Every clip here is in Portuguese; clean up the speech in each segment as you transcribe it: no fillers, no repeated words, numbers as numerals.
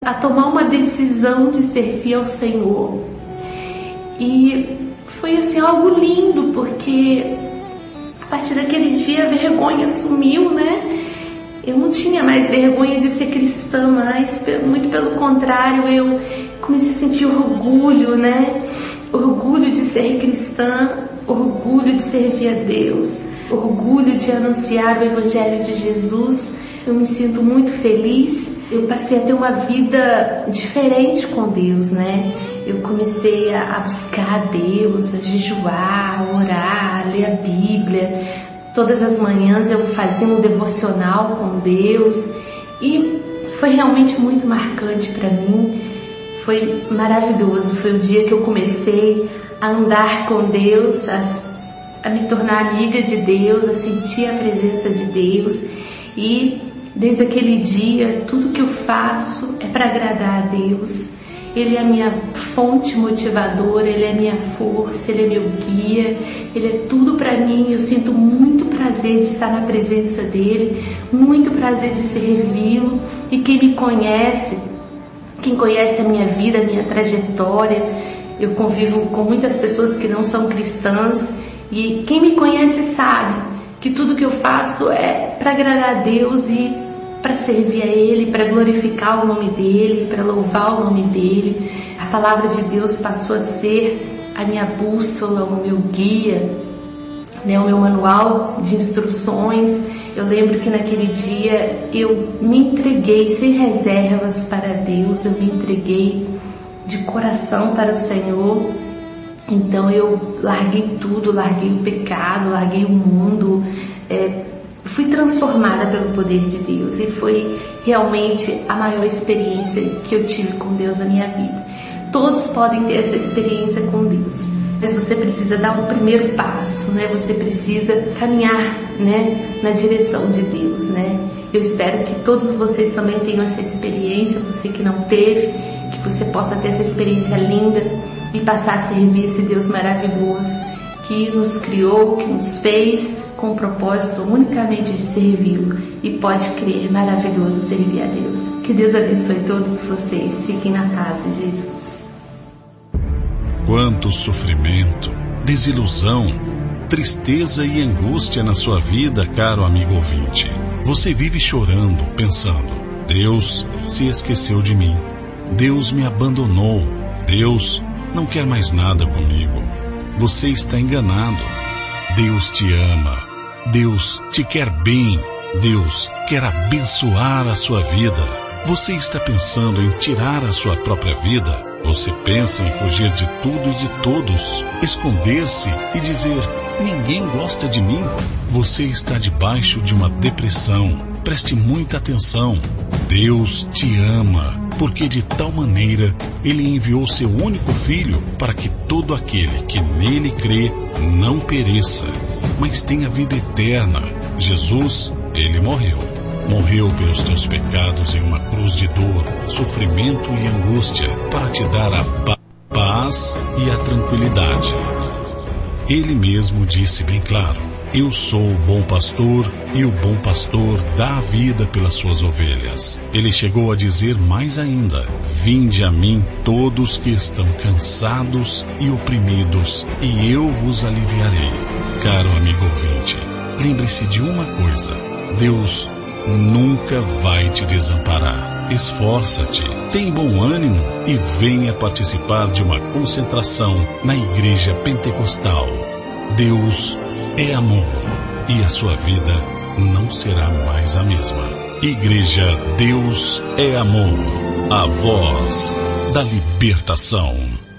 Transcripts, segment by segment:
a tomar uma decisão de servir ao Senhor. E foi assim algo lindo, porque a partir daquele dia a vergonha sumiu, né? Eu não tinha mais vergonha de ser cristã mais, muito pelo contrário, eu comecei a sentir orgulho, né? Orgulho de ser cristã, orgulho de servir a Deus, orgulho de anunciar o Evangelho de Jesus. Eu me sinto muito feliz. Eu passei a ter uma vida diferente com Deus, né? Eu comecei a buscar a Deus, a jejuar, a orar, a ler a Bíblia. Todas as manhãs eu fazia um devocional com Deus e foi realmente muito marcante para mim. Foi maravilhoso. Foi o dia que eu comecei a andar com Deus, a me tornar amiga de Deus, a sentir a presença de Deus. E desde aquele dia, tudo que eu faço é para agradar a Deus. Ele é a minha fonte motivadora, Ele é a minha força, Ele é meu guia, Ele é tudo para mim. Eu sinto muito prazer de estar na presença dEle, muito prazer de servi-lo. E quem me conhece, quem conhece a minha vida, a minha trajetória, eu convivo com muitas pessoas que não são cristãs, e quem me conhece sabe que tudo que eu faço é para agradar a Deus e para servir a Ele, para glorificar o nome dEle, para louvar o nome dEle. A palavra de Deus passou a ser a minha bússola, o meu guia, né, o meu manual de instruções. Eu lembro que naquele dia eu me entreguei sem reservas para Deus, eu me entreguei de coração para o Senhor. Então eu larguei tudo, larguei o pecado, larguei o mundo, fui transformada pelo poder de Deus, e foi realmente a maior experiência que eu tive com Deus na minha vida. Todos podem ter essa experiência com Deus, mas você precisa dar um primeiro passo, né? Você precisa caminhar, né, na direção de Deus, né? Eu espero que todos vocês também tenham essa experiência, você que não teve, que você possa ter essa experiência linda e passar a servir esse Deus maravilhoso que nos criou, que nos fez com o propósito unicamente de servi-lo. E pode crer, é maravilhoso servir a Deus. Que Deus abençoe todos vocês. Fiquem na paz de Jesus. Quanto sofrimento, desilusão, tristeza e angústia na sua vida, caro amigo ouvinte. Você vive chorando, pensando: Deus se esqueceu de mim, Deus me abandonou, Deus não quer mais nada comigo. Você está enganado. Deus te ama, Deus te quer bem, Deus quer abençoar a sua vida. Você está pensando em tirar a sua própria vida? Você pensa em fugir de tudo e de todos, esconder-se e dizer: ninguém gosta de mim? Você está debaixo de uma depressão. Preste muita atenção. Deus te ama, porque de tal maneira Ele enviou seu único Filho para que todo aquele que nele crê não pereça, mas tenha vida eterna. Jesus, Ele morreu. Morreu pelos teus pecados em uma cruz de dor, sofrimento e angústia, para te dar a paz e a tranquilidade. Ele mesmo disse bem claro: eu sou o bom pastor, e o bom pastor dá a vida pelas suas ovelhas. Ele chegou a dizer mais ainda: vinde a mim todos que estão cansados e oprimidos, e eu vos aliviarei. Caro amigo ouvinte, lembre-se de uma coisa: Deus nunca vai te desamparar. Esforça-te, tem bom ânimo e venha participar de uma concentração na Igreja Pentecostal. Deus é amor e a sua vida não será mais a mesma. Igreja Deus é Amor, a voz da libertação.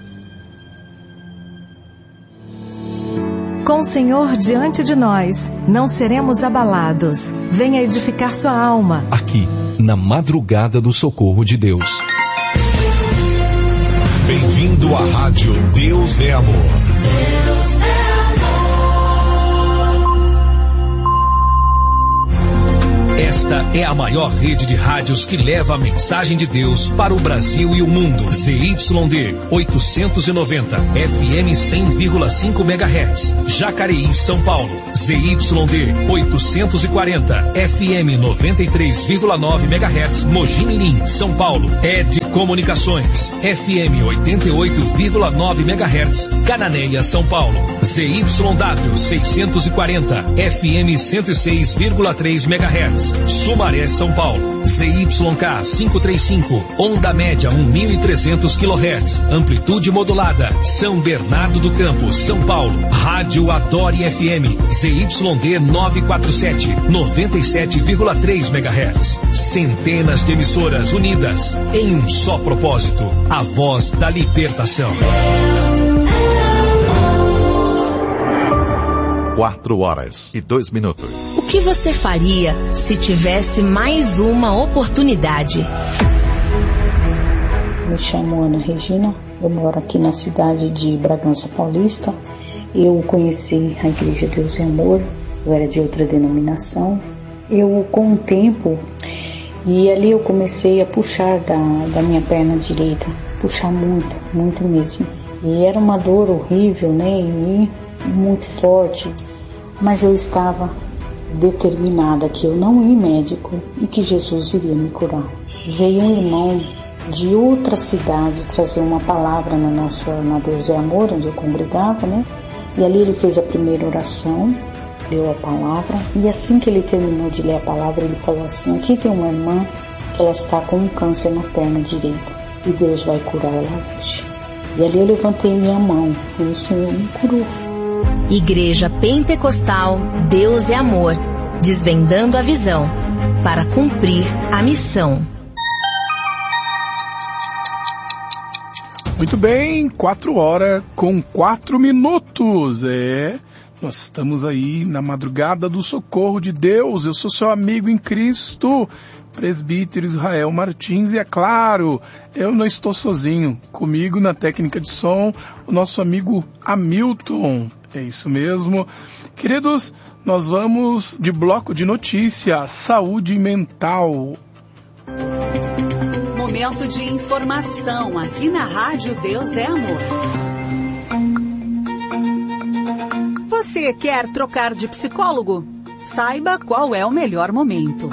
Com o Senhor diante de nós, não seremos abalados. Venha edificar sua alma. Aqui, na madrugada do socorro de Deus. Bem-vindo à rádio Deus é Amor. Deus é amor. Esta é a maior rede de rádios que leva a mensagem de Deus para o Brasil e o mundo. ZYD 890, FM 100,5 MHz. Jacareí, São Paulo. ZYD 840, FM 93,9 MHz. Mogi Mirim, São Paulo. ED Comunicações, FM 88,9 MHz. Cananéia, São Paulo. ZYW 640, FM 106,3 MHz. Sumaré, São Paulo. ZYK 535, onda média 1.300 kHz, amplitude modulada. São Bernardo do Campo, São Paulo. Rádio Adore FM, ZYD 947, 97,3 MHz. Centenas de emissoras unidas em um só propósito, a voz da libertação. 4h02. O que você faria se tivesse mais uma oportunidade? Me chamo Ana Regina, eu moro aqui na cidade de Bragança Paulista. Eu conheci a Igreja Deus e Amor, eu era de outra denominação. Eu, com o tempo, e ali eu comecei a puxar da minha perna direita, puxar muito, muito mesmo. E era uma dor horrível, né, e muito forte, mas eu estava determinada que eu não ia médico e que Jesus iria me curar. Veio um irmão de outra cidade trazer uma palavra na Deus é Amor, onde eu congregava, né? E ali ele fez a primeira oração, leu a palavra, e assim que ele terminou de ler a palavra, ele falou assim: aqui tem uma irmã que ela está com um câncer na perna direita e Deus vai curar ela hoje. E ali eu levantei minha mão e o Senhor me curou. Igreja Pentecostal Deus é Amor, desvendando a visão para cumprir a missão. Muito bem, 4h04. Nós estamos aí na madrugada do socorro de Deus. Eu sou seu amigo em Cristo, presbítero Israel Martins, e é claro, eu não estou sozinho. Comigo na técnica de som, o nosso amigo Hamilton. É isso mesmo. Queridos, nós vamos de bloco de notícia, saúde mental. Momento de informação aqui na Rádio Deus é Amor. Você quer trocar de psicólogo? Saiba qual é o melhor momento.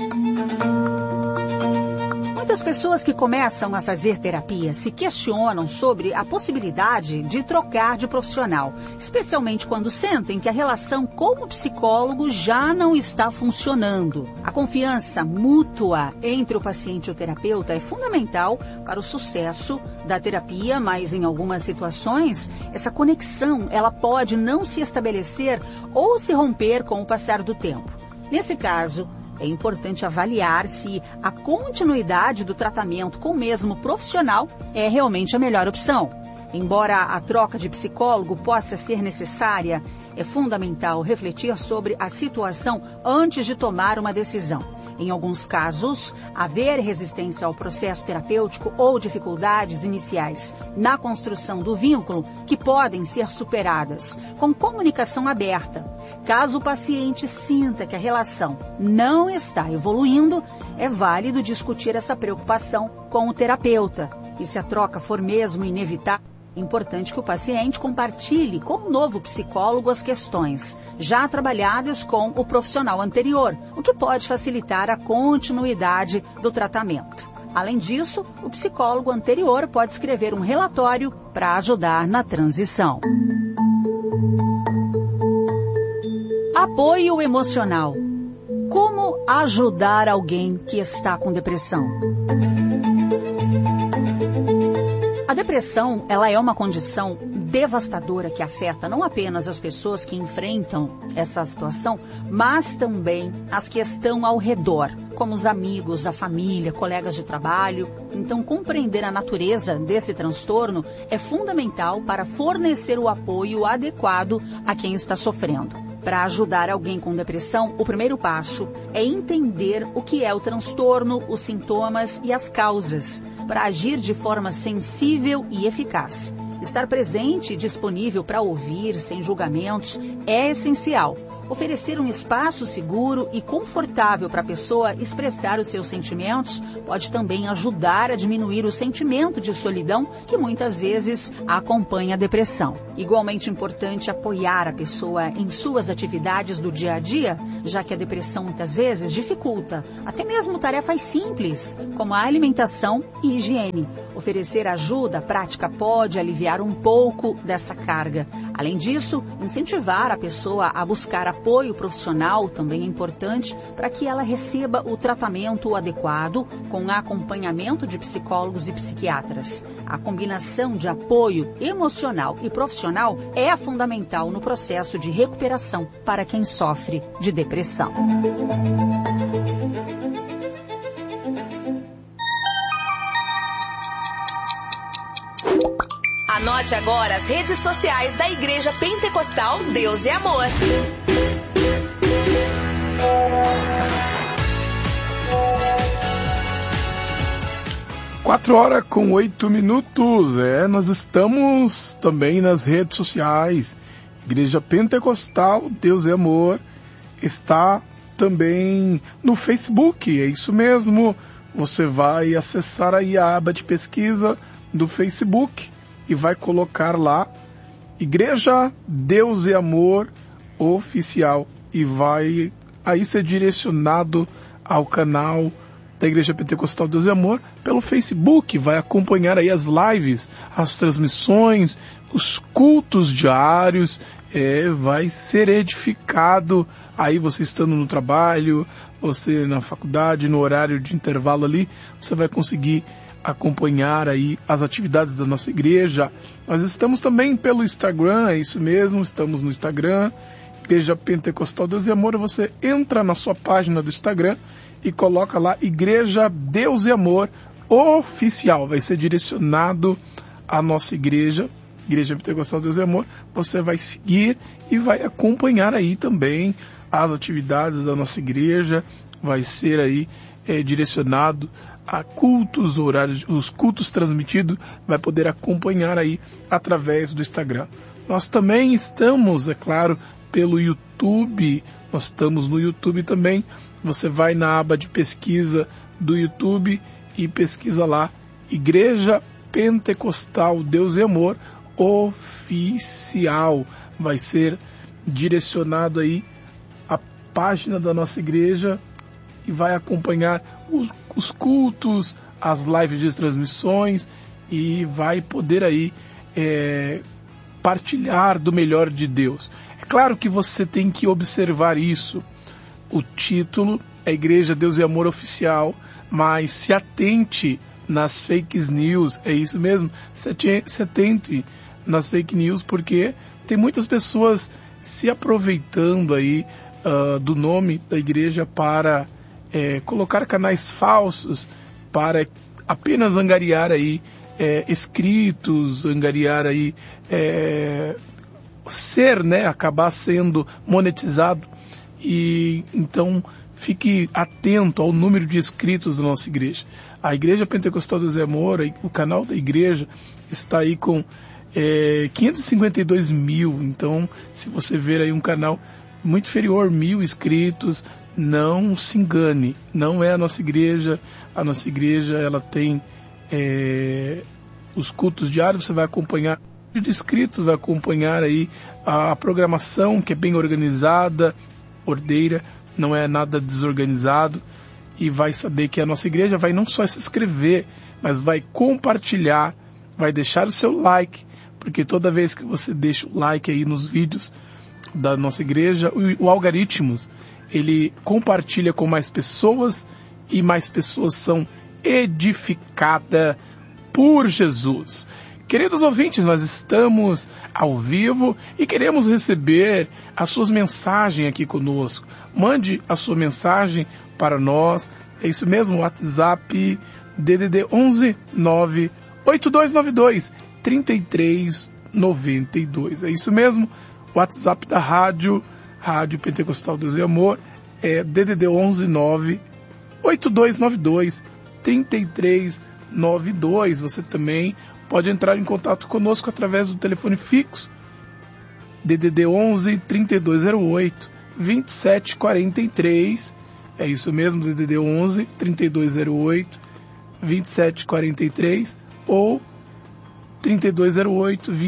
Muitas pessoas que começam a fazer terapia se questionam sobre a possibilidade de trocar de profissional, especialmente quando sentem que a relação com o psicólogo já não está funcionando. A confiança mútua entre o paciente e o terapeuta é fundamental para o sucesso da terapia, mas em algumas situações, essa conexão ela pode não se estabelecer ou se romper com o passar do tempo. Nesse caso, é importante avaliar se a continuidade do tratamento com o mesmo profissional é realmente a melhor opção. Embora a troca de psicólogo possa ser necessária, é fundamental refletir sobre a situação antes de tomar uma decisão. Em alguns casos, haver resistência ao processo terapêutico ou dificuldades iniciais na construção do vínculo que podem ser superadas com comunicação aberta. Caso o paciente sinta que a relação não está evoluindo, é válido discutir essa preocupação com o terapeuta. E se a troca for mesmo inevitável, é importante que o paciente compartilhe com o novo psicólogo as questões já trabalhadas com o profissional anterior, o que pode facilitar a continuidade do tratamento. Além disso, o psicólogo anterior pode escrever um relatório para ajudar na transição. Apoio emocional. Como ajudar alguém que está com depressão? A depressão, ela é uma condição devastadora que afeta não apenas as pessoas que enfrentam essa situação, mas também as que estão ao redor, como os amigos, a família, colegas de trabalho. Então, compreender a natureza desse transtorno é fundamental para fornecer o apoio adequado a quem está sofrendo. Para ajudar alguém com depressão, o primeiro passo é entender o que é o transtorno, os sintomas e as causas, para agir de forma sensível e eficaz. Estar presente e disponível para ouvir, sem julgamentos, é essencial. Oferecer um espaço seguro e confortável para a pessoa expressar os seus sentimentos pode também ajudar a diminuir o sentimento de solidão que muitas vezes acompanha a depressão. Igualmente importante apoiar a pessoa em suas atividades do dia a dia, já que a depressão muitas vezes dificulta até mesmo tarefas simples, como a alimentação e higiene. Oferecer ajuda prática pode aliviar um pouco dessa carga. Além disso, incentivar a pessoa a buscar apoio profissional também é importante para que ela receba o tratamento adequado com acompanhamento de psicólogos e psiquiatras. A combinação de apoio emocional e profissional é fundamental no processo de recuperação para quem sofre de depressão. Anote agora as redes sociais da Igreja Pentecostal Deus é Amor. 4h08. Nós estamos também nas redes sociais. Igreja Pentecostal Deus é Amor está também no Facebook, é isso mesmo. Você vai acessar aí a aba de pesquisa do Facebook e vai colocar lá Igreja Deus é Amor Oficial e vai aí ser direcionado ao canal da Igreja Pentecostal Deus é Amor pelo Facebook. Vai acompanhar aí as lives, as transmissões, os cultos diários, vai ser edificado aí você estando no trabalho, você na faculdade, no horário de intervalo ali, você vai conseguir acompanhar aí as atividades da nossa igreja. Nós estamos também pelo Instagram, é isso mesmo, estamos no Instagram, Igreja Pentecostal Deus é Amor. Você entra na sua página do Instagram e coloca lá Igreja Deus é Amor Oficial, vai ser direcionado à nossa igreja, Igreja Pentecostal Deus é Amor. Você vai seguir e vai acompanhar aí também as atividades da nossa igreja, vai ser aí direcionado a cultos, horários, os cultos transmitidos, vai poder acompanhar aí através do Instagram. Nós também estamos, é claro, pelo YouTube, nós estamos no YouTube também. Você vai na aba de pesquisa do YouTube e pesquisa lá Igreja Pentecostal Deus é Amor Oficial. Vai ser direcionado aí a página da nossa igreja e vai acompanhar os cultos, as lives de transmissões e vai poder aí partilhar do melhor de Deus. É claro que você tem que observar isso. O título é Igreja Deus é Amor Oficial, mas se atente nas fake news, é isso mesmo, se atente nas fake news, porque tem muitas pessoas se aproveitando aí do nome da igreja para colocar canais falsos, para apenas angariar aí inscritos, angariar aí acabar sendo monetizado. E então fique atento ao número de inscritos da nossa igreja. A Igreja Pentecostal Deus é Amor, o canal da igreja está aí com 552 mil. Então, se você ver aí um canal muito inferior, 1.000 inscritos, não se engane, não é a nossa igreja. A nossa igreja, ela tem os cultos diários, você vai acompanhar de inscritos, vai acompanhar aí a programação, que é bem organizada, ordeira, não é nada desorganizado, e vai saber que a nossa igreja vai não só se inscrever, mas vai compartilhar, vai deixar o seu like, porque toda vez que você deixa o like aí nos vídeos da nossa igreja, o algoritmo, ele compartilha com mais pessoas, e mais pessoas são edificadas por Jesus. Queridos ouvintes, nós estamos ao vivo e queremos receber as suas mensagens aqui conosco. Mande a sua mensagem para nós. É isso mesmo, WhatsApp DDD 11 98292 3392. É isso mesmo, WhatsApp da Rádio Pentecostal Deus e Amor, é DDD 11 98292 3392. Você também pode entrar em contato conosco através do telefone fixo DDD 11 3208 2743. É isso mesmo, DDD 11 3208 2743 ou 3208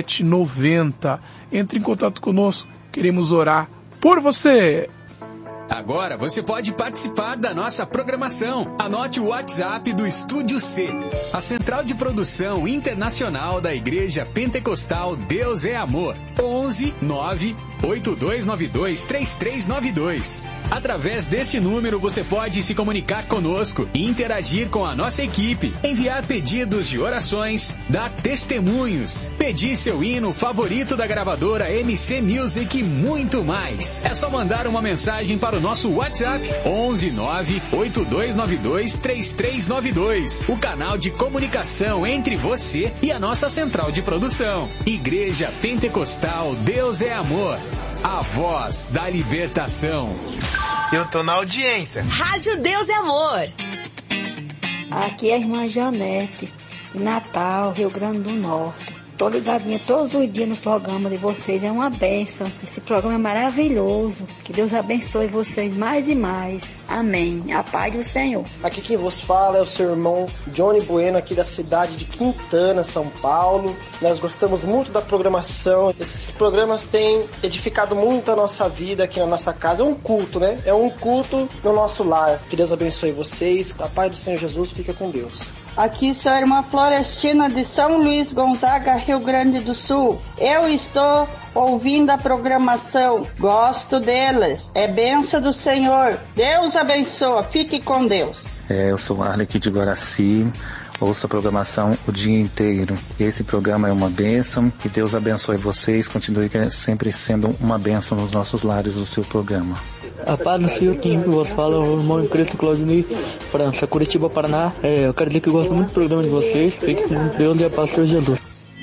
2790. Entre em contato conosco, queremos orar por você. Agora você pode participar da nossa programação. Anote o WhatsApp do Estúdio C, a central de produção internacional da Igreja Pentecostal Deus é Amor. 11 9 8292 3392. Através deste número você pode se comunicar conosco e interagir com a nossa equipe, enviar pedidos de orações, dar testemunhos, pedir seu hino favorito da gravadora MC Music e muito mais. É só mandar uma mensagem para o nosso WhatsApp 11 9 8292 3392, o canal de comunicação entre você e a nossa central de produção. Igreja Pentecostal Deus é Amor, a voz da libertação. Eu tô na audiência. Rádio Deus é Amor. Aqui é a irmã Janete, em Natal, Rio Grande do Norte. Tô ligadinha todos os dias nos programas de vocês, é uma bênção. Esse programa é maravilhoso. Que Deus abençoe vocês mais e mais. Amém. A paz do Senhor. Aqui quem vos fala é o seu irmão Johnny Bueno, aqui da cidade de Quintana, São Paulo. Nós gostamos muito da programação. Esses programas têm edificado muito a nossa vida aqui na nossa casa. É um culto, né? É um culto no nosso lar. Que Deus abençoe vocês. A paz do Senhor Jesus fica com Deus. Aqui sou a irmã Florestina de São Luís Gonzaga, Rio Grande do Sul. Eu estou ouvindo a programação, gosto deles, é bênção do Senhor. Deus abençoe, fique com Deus. Eu sou Arley aqui de Guaraci, ouço a programação o dia inteiro. Esse programa é uma bênção, que Deus abençoe vocês, continue sempre sendo uma bênção nos nossos lares o seu programa. A paz do Senhor, quem vos fala é o irmão Cristo Claudinei, França, Curitiba, Paraná. Eu quero dizer que eu gosto muito do programa de vocês. Fique com Deus e a paz do Senhor Jesus.